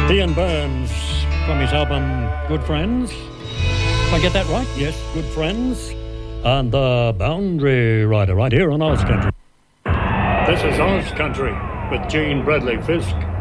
Ian Burns from his album Good Friends. Did I get that right? Yes, Good Friends. And the Boundary Rider right here on Oz Country. This is Oz Country with Gene Bradley Fisk.